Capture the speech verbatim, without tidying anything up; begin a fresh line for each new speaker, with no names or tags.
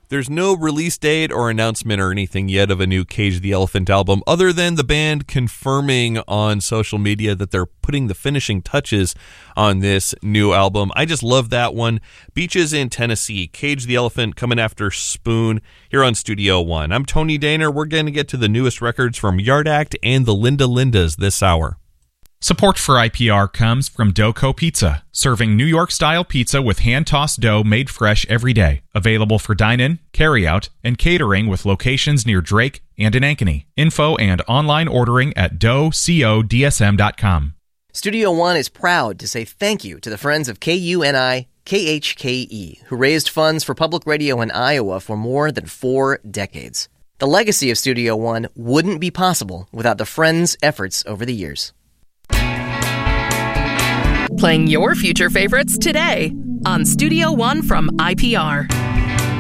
There's no release date or announcement or anything yet of a new Cage the Elephant album, other than the band confirming on social media that they're putting the finishing touches on this new album. I just love that one. Beaches in Tennessee, Cage the Elephant coming after Spoon here on Studio One. I'm Tony Daner. We're going to get to the newest records from Yard Act and the Linda Lindas this hour.
Support for I P R comes from Doco Pizza, serving New York-style pizza with hand-tossed dough made fresh every day. Available for dine-in, carry-out, and catering with locations near Drake and in Ankeny. Info and online ordering at dough co d s m dot com.
Studio One is proud to say thank you to the friends of K U N I K H K E, who raised funds for public radio in Iowa for more than four decades. The legacy of Studio One wouldn't be possible without the friends' efforts over the years.
Playing your future favorites today on Studio One from I P R.